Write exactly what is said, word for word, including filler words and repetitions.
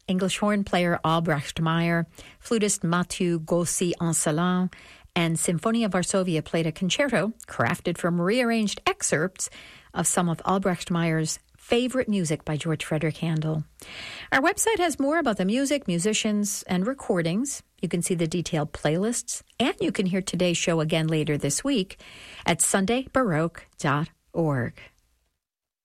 English horn player Albrecht Meyer, flutist Mathieu Gaucy-Ancelin, and Symphonia Varsovia played a concerto crafted from rearranged excerpts of some of Albrecht Meyer's favorite music by George Frederick Handel. Our website has more about the music, musicians, and recordings. You can see the detailed playlists, and you can hear today's show again later this week at sunday baroque dot org.